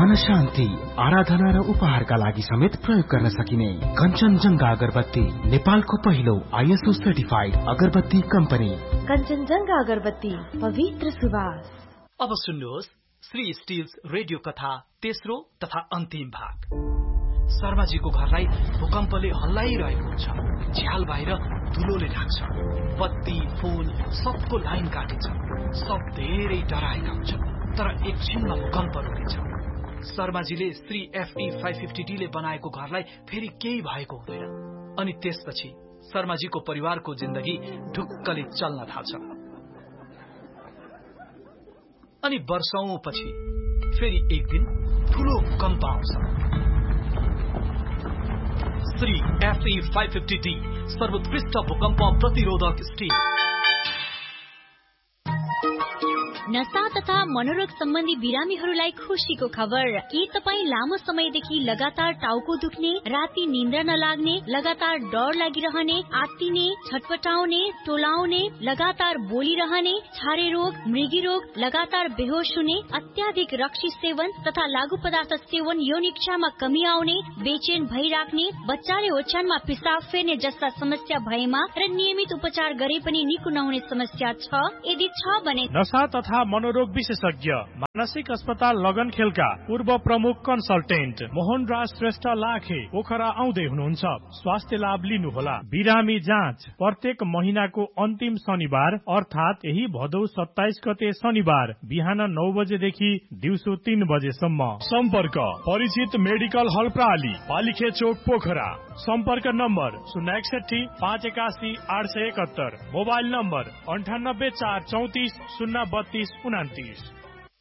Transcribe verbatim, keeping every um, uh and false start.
मन शान्ति, आराधना र उपहारका लागि समेत प्रयोग गर्न सकिने कञ्चनजङ्घा अगरबत्ती, नेपालको पहिलो आइएसओ सर्टिफाइड अगरबत्ती कम्पनी। कञ्चनजङ्घा अगरबत्ती, पवित्र सुवास। अब सुन्नुहोस् श्री स्टिल्स रेडियो कथा तेस्रो तथा अन्तिम भाग। शर्माजीको घरलाई भूकम्पले हल्लाइरहेको हुन्छ। झ्याल बाहिर धुलोले ढाक्छ। बत्ती, फोन सबको लाइन काटिन्छ। सब धेरै डराएका हुन्छन्, तर एकछिनमा भूकम्प रोकिन्छ। शर्माजीले Shri FE five fifty D ले बनाएको घरलाई फेरि केही भएको हुँदैन। अनि त्यसपछि शर्माजीको परिवारको जिन्दगी ढुक्कले चल्न थाल्छ। अनि वर्षौंपछि फेरि एक दिन ठूलो भूकम्प आउँछ। Shri FE five fifty D सर्वोत्कृष्ट भूकम्प प्रतिरोधक स्टिल। नशा तथा मनोरोग सम्बन्धी बिरामीहरूलाई खुशीको खबर। के तपाईँ लामो समयदेखि लगातार टाउको दुख्ने, राति निन्द्रा नलाग्ने, लगातार डर लागिरहने, आत्तिने, छटपटाउने, टोलाउने, लगातार बोलिरहने, छारे रोग, मृगी रोग, लगातार बेहोस हुने, अत्याधिक रक्सी सेवन तथा लागू पदार्थ सेवन, यौन इच्छामा कमी आउने, बेचैन भइराख्ने, बच्चाले ओछ्यानमा पिसाब फेर्ने जस्ता समस्या भएमा र नियमित उपचार गरे पनि निको नहुने समस्या छ? यदि छ भने नशा तथा मनोरोग विशेषज्ञ मानसिक अस्पताल लगनखेलका पूर्व प्रमुख कन्सल्टेन्ट मोहन राज श्रेष्ठ लाखे पोखरा आउँदै हुनुहुन्छ। स्वास्थ्य लाभ लिनुहोला। बिरामी जाँच प्रत्येक महिनाको अन्तिम शनिबार अर्थात यही भदौ सत्ताइस गते शनिबार बिहान नौ बजेदेखि दिउँसो तीन बजेसम्म। सम्पर्क परिचित मेडिकल हल प्राली, पालिखे चोक, पोखरा। सम्पर्क नम्बर शून्य एकसठी पाँच एकासी आठ सय एकहत्तर। मोबाइल नम्बर अन्ठानब्बे चार चौतिस शून्य बत्तीस उनातिस।